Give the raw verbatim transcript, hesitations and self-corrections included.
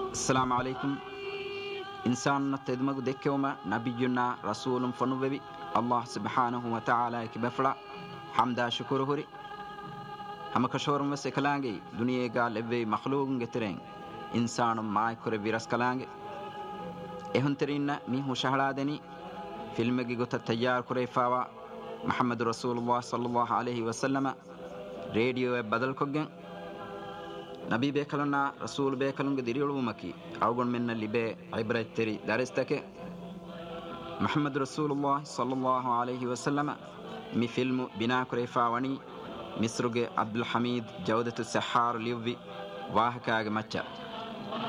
السلام عليكم إنسان تدمج دكوما نبينا رسول فنوبي الله سبحانه وتعالى كبفلا حمدا شكر هوري هم كشور مسكلانجي دنيا قال لبي مخلوق جترين إنسان ما يكره بيرس كلانجي إهون ترينا ميه شهرادني فيلم جيجوت التجار كريفاوا محمد رسول الله صلى الله عليه وسلم راديو بدل كوجن نبي بيكلنا رسول بيكلنا ديريولو مكي أوغن من اللي بي عبرة تري دارستك محمد رسول الله صلى الله عليه وسلم مي فيلم بنا كريفاواني مصرغ عبد الحميد جودة السحار ليوبي واهكاغ مچا